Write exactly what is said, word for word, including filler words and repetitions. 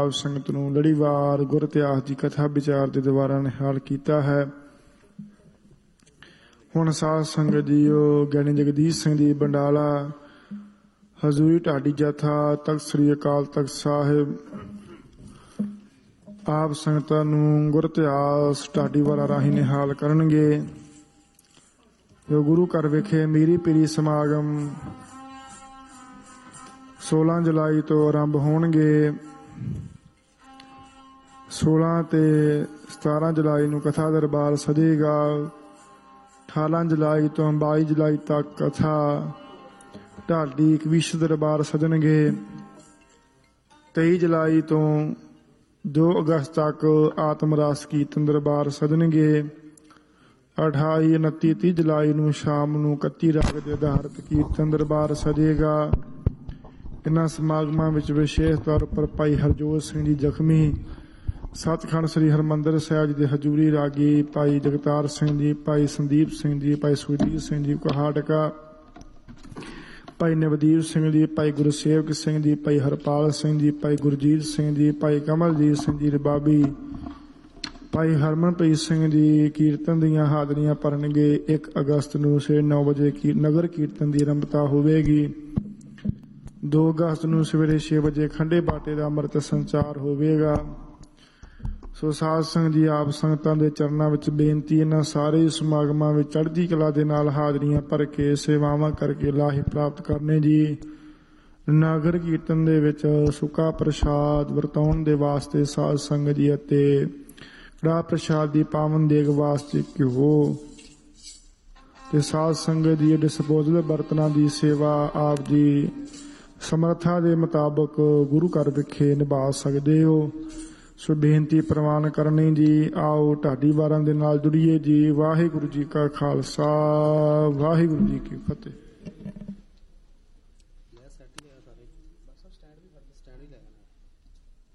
ਆਪ ਸੰਗਤ ਨੂੰ ਲੜੀਵਾਰ ਗੁਰ ਇਤਿਹਾਸ ਦੀ ਕਥਾ ਵਿਚਾਰ ਦੇ ਦੁਆਰਾ ਨਿਹਾਲ ਕੀਤਾ ਹੈ। ਹੁਣ ਸਾਧ ਸੰਗਤ ਜੀਓ, ਗਿਆਨੀ ਜਗਦੀਸ਼ ਸਿੰਘ ਜੀ ਬੰਡਾਲਾ, ਹਜ਼ੂਰੀ ਢਾਡੀ ਜਥਾ, ਤਖਤ ਸ੍ਰੀ ਅਕਾਲ ਤਖਤ ਸਾਹਿਬ ਆਪ ਸੰਗਤਾਂ ਨੂੰ ਗੁਰ ਇਤਿਹਾਸ ਢਾਡੀ ਵਾਲਾ ਰਾਹੀਂ ਨਿਹਾਲ ਕਰਨਗੇ। ਜੋ ਗੁਰੂ ਘਰ ਵਿਖੇ ਮੀਰੀ ਪੀਰੀ ਸਮਾਗਮ ਸੋਲਾਂ ਜੁਲਾਈ ਤੋਂ ਆਰੰਭ ਹੋਣਗੇ। ਸੋਲਾਂ ਤੇ ਸਤਾਰਾਂ ਜੁਲਾਈ ਨੂੰ ਕਥਾ ਦਰਬਾਰ ਸਜੇਗਾ। ਅਠਾਰਾਂ ਜੁਲਾਈ ਤੋਂ ਬਾਈ ਜੁਲਾਈ ਤੱਕ ਕਥਾ ਢਾਡੀ ਕਵੀਸ਼ ਦਰਬਾਰ ਸਜਣਗੇ। ਤੇਈ ਜੁਲਾਈ ਤੋਂ ਦੋ ਅਗਸਤ ਤੱਕ ਆਤਮ ਰਾਸ ਕੀਰਤਨ ਦਰਬਾਰ ਸਜਣਗੇ। ਅਠਾਈ ਉਨੱਤੀ ਤੀਹ ਜੁਲਾਈ ਨੂੰ ਸ਼ਾਮ ਨੂੰ ਇਕੱਤੀ ਰਾਗ ਦੇ ਆਧਾਰਿਤ ਕੀਰਤਨ ਦਰਬਾਰ ਸਜੇਗਾ। ਇਹਨਾਂ ਸਮਾਗਮਾਂ ਵਿੱਚ ਵਿਸ਼ੇਸ਼ ਤੌਰ ਉੱਪਰ ਭਾਈ ਹਰਜੋਤ ਸਿੰਘ ਜੀ ਜ਼ਖਮੀ, ਸੱਚਖੰਡ ਸ੍ਰੀ ਹਰਿਮੰਦਰ ਸਾਹਿਬ ਜੀ ਦੇ ਹਜ਼ੂਰੀ ਰਾਗੀ, ਭਾਈ ਜਗਤਾਰ ਸਿੰਘ ਜੀ, ਭਾਈ ਸੰਦੀਪ ਸਿੰਘ ਜੀ, ਭਾਈ ਸੁਖਜੀਤ ਸਿੰਘ ਜੀ ਕੁਹਾੜਕਾ, ਭਾਈ ਨਵਦੀਪ ਸਿੰਘ ਜੀ, ਭਾਈ ਗੁਰਸੇਵਕ ਸਿੰਘ ਜੀ, ਭਾਈ ਹਰਪਾਲ ਸਿੰਘ ਜੀ, ਭਾਈ ਗੁਰਜੀਤ ਸਿੰਘ ਜੀ, ਭਾਈ ਕਮਲਜੀਤ ਸਿੰਘ ਜੀ ਰਬਾਬੀ, ਭਾਈ ਹਰਮਨਪ੍ਰੀਤ ਸਿੰਘ ਜੀ ਕੀਰਤਨ ਦੀਆਂ ਹਾਜ਼ਰੀਆਂ ਭਰਨਗੇ। ਇੱਕ ਅਗਸਤ ਨੂੰ ਸਵੇਰੇ ਨੌ ਵਜੇ ਕੀ ਨਗਰ ਕੀਰਤਨ ਦੀ ਆਰੰਭਤਾ ਹੋਵੇਗੀ। ਦੋ ਅਗਸਤ ਨੂੰ ਸਵੇਰੇ ਛੇ ਵਜੇ ਖੰਡੇ ਬਾਟੇ ਦਾ ਅੰਮ੍ਰਿਤ ਸੰਚਾਰ ਹੋਵੇਗਾ। ਸੋ ਸਾਧ ਸੰਗਤ ਜੀ, ਆਪ ਸੰਗਤਾਂ ਦੇ ਚਰਨਾਂ ਵਿੱਚ ਬੇਨਤੀ, ਇਹਨਾਂ ਸਾਰੇ ਸਮਾਗਮਾਂ ਵਿੱਚ ਚੜ੍ਹਦੀ ਕਲਾ ਦੇ ਨਾਲ ਹਾਜ਼ਰੀਆਂ ਭਰ ਕੇ ਸੇਵਾਵਾਂ ਕਰਕੇ ਲਾਹੇ ਪ੍ਰਾਪਤ ਕਰਨੇ ਜੀ। ਨਗਰ ਕੀਰਤਨ ਦੇ ਵਿੱਚ ਸੁੱਕਾ ਪ੍ਰਸ਼ਾਦ ਵਰਤਾਉਣ ਦੇ ਵਾਸਤੇ ਸਾਧ ਸੰਗਤ ਜੀ ਅਤੇ ਕੜਾਹ ਪ੍ਰਸ਼ਾਦ ਦੀ ਪਾਵਨ ਦੇਗ ਵਾਸਤੇ ਘਿਓ ਤੇ ਸਾਧ ਸੰਗਤ ਦੀ ਡਿਸਪੋਜ਼ਲ ਬਰਤਨਾਂ ਦੀ ਸੇਵਾ ਆਪ ਦੀ ਸਮਰੱਥਾ ਦੇ ਮੁਤਾਬਕ ਗੁਰੂ ਘਰ ਵਿਖੇ ਨਿਭਾ ਸਕਦੇ ਹੋ। ਸੋ ਬੇਨਤੀ ਪ੍ਰਵਾਨ ਕਰਨੀ ਜੀ। ਆਓ ਢਾਡੀ ਵਾਰਾਂ ਦੇ ਨਾਲ ਜੁੜੀਏ ਜੀ। ਵਾਹਿਗੁਰੂ ਜੀ ਕਾ ਖਾਲਸਾ, ਵਾਹਿਗੁਰੂ ਜੀ ਕੀ ਫਤਿਹ।